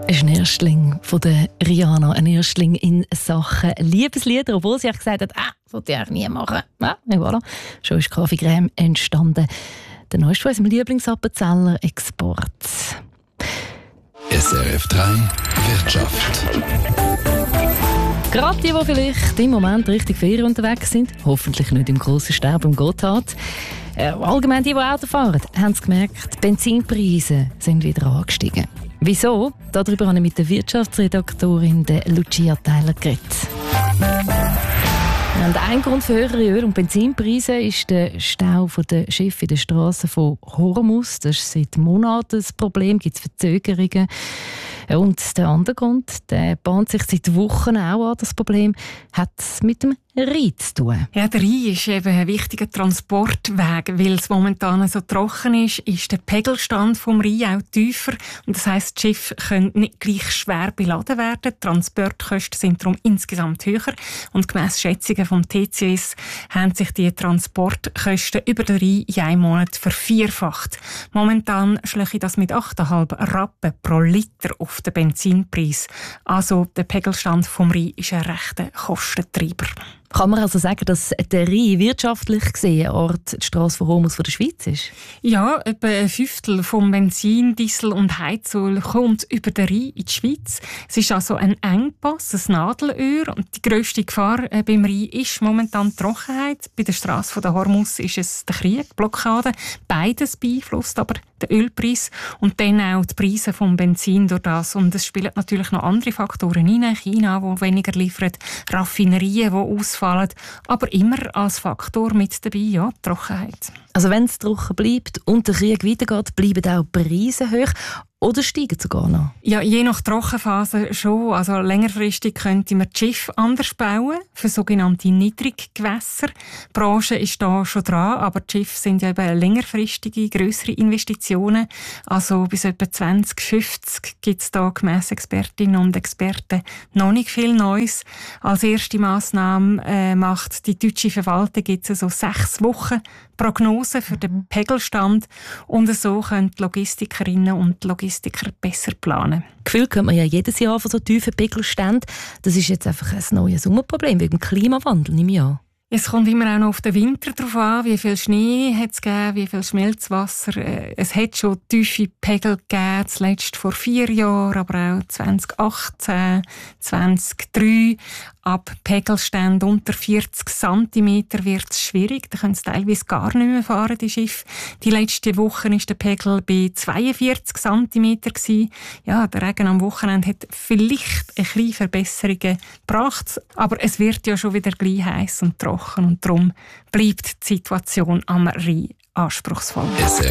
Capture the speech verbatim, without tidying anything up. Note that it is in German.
Ein Erstling von der Rihanna, ein Erstling in Sachen Liebeslieder, obwohl sie gesagt hat, ah, das wollte ich eigentlich nie machen. Ja, et voilà. Schon ist Kaffee-Creme entstanden. Der neueste von unserem Lieblingsappenzeller Export. S R F drei Wirtschaft. Gerade die, die vielleicht im Moment richtig Ferien unterwegs sind, hoffentlich nicht im grossen Stau im Gotthard. Äh, allgemein die, die Auto fahren, haben es gemerkt, die Benzinpreise sind wieder angestiegen. Wieso? Darüber habe ich mit der Wirtschaftsredaktorin der Lucia Theiler geredet. Und ein Grund für höhere Öl- und Benzinpreise ist der Stau der Schiffe in den Strassen von Hormuz. Das ist seit Monaten das Problem, gibt es Verzögerungen. Und der andere Grund, der bahnt sich seit Wochen auch an, das Problem, hat mit dem Rhein zu tun. Ja, der Rhein ist eben ein wichtiger Transportweg, weil es momentan so trocken ist, ist der Pegelstand vom Rhein auch tiefer. Und das heisst, die Schiffe können nicht gleich schwer beladen werden. Die Transportkosten sind darum insgesamt höher. Und gemäss Schätzungen vom T C S haben sich die Transportkosten über den Rhein in einem Monat vervierfacht. Momentan schlägt das mit acht Komma fünf Rappen pro Liter auf den Benzinpreis. Also der Pegelstand vom Rhein ist ein rechter Kostentreiber. Kann man also sagen, dass der Rhein wirtschaftlich gesehen eine Art die Strasse von Hormuz von der Schweiz ist? Ja, etwa ein Fünftel vom Benzin, Diesel und Heizöl kommt über den Rhein in die Schweiz. Es ist also ein Engpass, ein Nadelöhr. Und die grösste Gefahr beim Rhein ist momentan die Trockenheit. Bei der Strasse von der Hormuz ist es der Krieg, die Blockade. Beides beeinflusst aber den Ölpreis und dann auch die Preise vom Benzin durch das. Und es spielen natürlich noch andere Faktoren hinein. China, wo weniger liefert, Raffinerien, die ausfallen, aber immer als Faktor mit dabei, ja, die Trockenheit. Also wenn es trocken bleibt und der Krieg weitergeht, bleiben auch die Preise hoch oder steigen sogar noch? Ja, je nach Trockenphase schon. Also längerfristig könnte man das Schiff anders bauen, für sogenannte Niedriggewässer. Die Branche ist da schon dran, aber die Schiffe sind ja eben längerfristige, grössere Investitionen. Also bis etwa zwanzig fünfzig gibt es da gemäss Expertinnen und Experten noch nicht viel Neues. Als erste Massnahme äh, macht die deutsche Verwaltung jetzt so sechs Wochen Prognose für den Pegelstand und so können die Logistikerinnen und Logistiker besser planen. Gefühl könnte man ja jedes Jahr von so tiefen Pegelständen. Das ist jetzt einfach ein neues Sommerproblem wegen dem Klimawandel, nehme ich an. Es kommt immer auch noch auf den Winter drauf an, wie viel Schnee hat es gegeben, wie viel Schmelzwasser. Es hat schon tiefe Pegel gegeben, zuletzt vor vier Jahren, aber auch zwanzig achtzehn, zwanzig drei. Ab Pegelständen unter vierzig Zentimeter wird es schwierig. Da können es teilweise gar nicht mehr fahren, die Schiffe. Die letzte Woche war der Pegel bei zweiundvierzig Zentimeter. Ja, der Regen am Wochenende hat vielleicht ein bisschen Verbesserungen gebracht, aber es wird ja schon wieder gleich heiß und trocken und darum bleibt die Situation am Rhein anspruchsvoll.